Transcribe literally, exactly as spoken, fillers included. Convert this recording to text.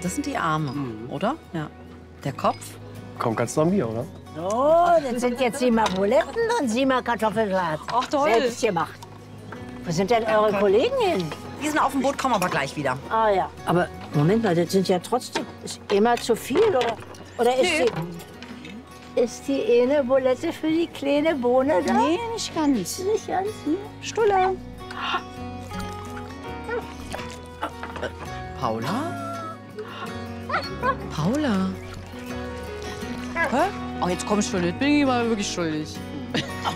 Das sind die Arme, Mhm. oder? Ja. Der Kopf? Kommt ganz nach mir, oder? So, das sind jetzt siebenmal Buletten und siebenmal Kartoffelsalat. Ach, toll. Selbst gemacht. Wo sind denn eure Kollegen hin? Die sind auf dem Boot, kommen aber gleich wieder. Ah ja. Aber Moment mal, das sind ja trotzdem ist immer zu viel, oder? Oder ist Nee. die ist die eine Bulette für die kleine Bohne da? Nee, nicht ganz. Nicht ganz. Stulle. Paula? Paula? Hä? Oh, jetzt komm schon, jetzt bin ich mal wirklich schuldig.